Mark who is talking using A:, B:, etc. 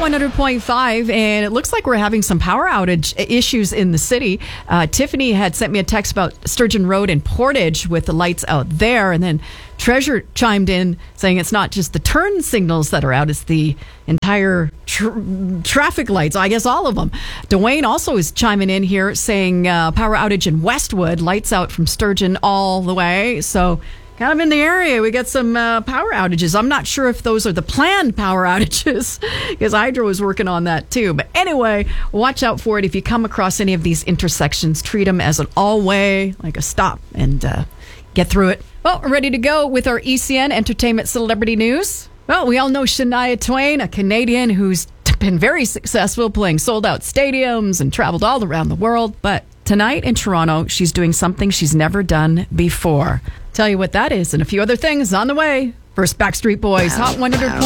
A: 100.5, and it looks like we're having some power outage issues in the city. Tiffany had sent me a text about Sturgeon Road and Portage with the lights out there, and then Treasure chimed in saying it's not just the turn signals that are out, it's the entire traffic lights, I guess all of them. Dwayne also is chiming in here saying power outage in Westwood, lights out from Sturgeon all the way. So kind of in the area, we got some power outages. I'm not sure if those are the planned power outages because Hydro is working on that too. But anyway, watch out for it. If you come across any of these intersections, treat them as an all-way, like a stop, and get through it. Well, we're ready to go with our ECN Entertainment Celebrity News. Well, we all know Shania Twain, a Canadian who's been very successful playing sold-out stadiums and traveled all around the world. But tonight in Toronto, she's doing something she's never done before. Tell you what that is and a few other things on the way. First, Backstreet Boys, Hot 100.